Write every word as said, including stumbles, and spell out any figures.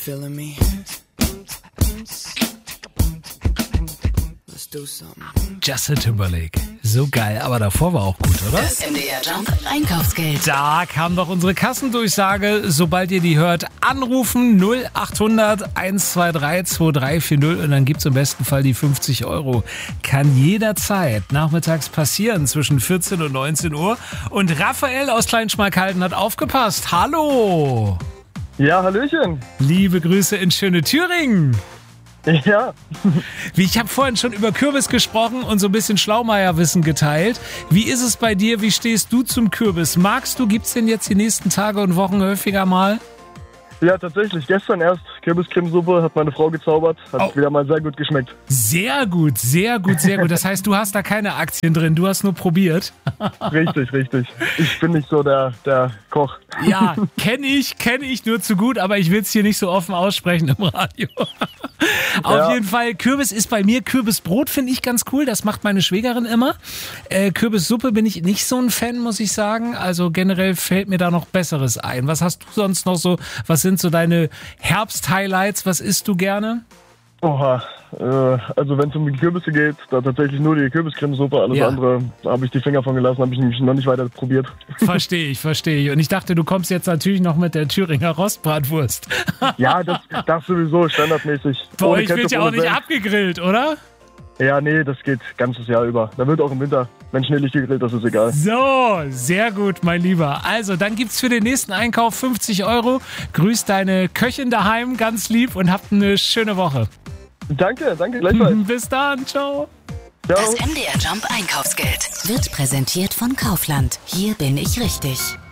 feeling me? Let's do something. Justin Timberlake. So geil, aber davor war auch gut, oder? Das M D R Jump Einkaufsgeld. Da kam doch unsere Kassendurchsage. Sobald ihr die hört, anrufen null acht hundert eins zwei drei zwei drei vier null und dann gibt's im besten Fall die fünfzig Euro. Kann jederzeit nachmittags passieren zwischen vierzehn und neunzehn Uhr. Und Raphael aus Kleinschmalkalden hat aufgepasst. Hallo! Ja, hallöchen. Liebe Grüße in schöne Thüringen. Ja. Wie ich habe vorhin schon über Kürbis gesprochen und so ein bisschen Schlaumeierwissen geteilt. Wie ist es bei dir? Wie stehst du zum Kürbis? Magst du, gibt's den jetzt die nächsten Tage und Wochen häufiger mal? Ja, tatsächlich. Gestern erst Kürbiscremesuppe hat meine Frau gezaubert. Hat Oh. wieder mal sehr gut geschmeckt. Sehr gut, sehr gut, sehr gut. Das heißt, du hast da keine Aktien drin, du hast nur probiert. Richtig, richtig. Ich bin nicht so der, der Koch. Ja, kenne ich, kenne ich nur zu gut, aber ich will es hier nicht so offen aussprechen im Radio. Auf Ja. jeden Fall, Kürbis ist bei mir, Kürbisbrot finde ich ganz cool, das macht meine Schwägerin immer. Äh, Kürbissuppe bin ich nicht so ein Fan, muss ich sagen. Also generell fällt mir da noch Besseres ein. Was hast du sonst noch so, was sind so deine Herbst-Highlights, was isst du gerne? Oha. Äh, also wenn es um die Kürbisse geht, da tatsächlich nur die Kürbiscremesuppe. Alles Ja. andere habe ich die Finger von gelassen, habe ich nämlich noch nicht weiter probiert. Verstehe ich, verstehe ich. Und ich dachte, du kommst jetzt natürlich noch mit der Thüringer Rostbratwurst. Ja, das, das sowieso standardmäßig. Bei Ohne euch wird Ketchup, ja auch ohne nicht Senf. abgegrillt, oder? Ja, nee, das geht ganzes Jahr über. Da wird auch im Winter, wenn Schnee nicht gegrillt, das ist egal. So, sehr gut, mein Lieber. Also, dann gibt's für den nächsten Einkauf fünfzig Euro. Grüß deine Köchin daheim ganz lieb und habt eine schöne Woche. Danke, danke, gleichfalls. Bis dann, ciao. Ciao. Das M D R Jump Einkaufsgeld wird präsentiert von Kaufland. Hier bin ich richtig.